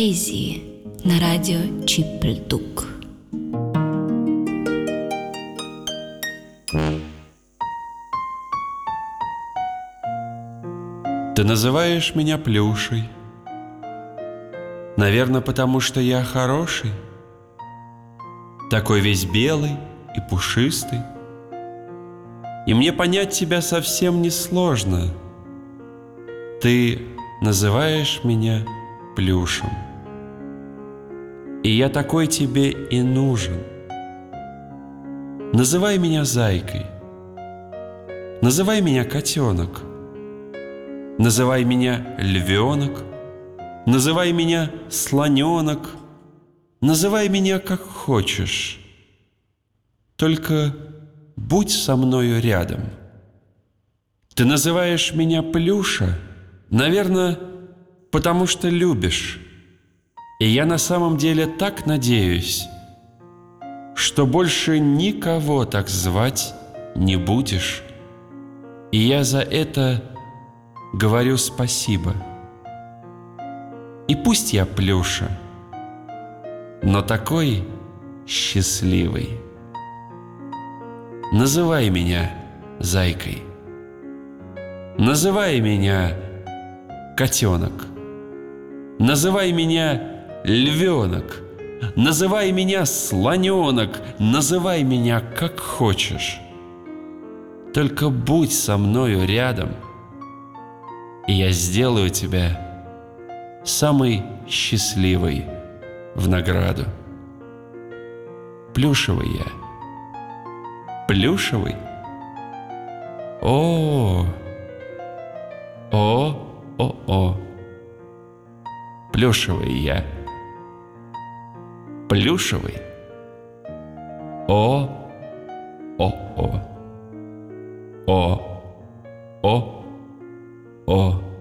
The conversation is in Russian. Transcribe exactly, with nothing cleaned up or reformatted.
поэзии на радио Чипльдук. Ты называешь меня Плюшей, наверное, потому что я хороший, такой весь белый и пушистый. И мне понять тебя совсем не сложно. Ты называешь меня Плюшем, и я такой тебе и нужен. Называй меня Зайкой, называй меня Котенок, называй меня Львенок, называй меня Слоненок, называй меня как хочешь. Только будь со мною рядом. Ты называешь меня Плюша, наверное, потому что любишь. И я на самом деле так надеюсь, что больше никого так звать не будешь. И я за это говорю спасибо. И пусть я Плюша, но такой счастливый. Называй меня Зайкой, называй меня Котенок, называй меня Львенок, называй меня Слоненок, называй меня как хочешь. Только будь со мною рядом, и я сделаю тебя самой счастливой в награду. Плюшевый я, плюшевый. О, о, о, о, плюшевый я, плюшевый. О, о, о, о, о, о.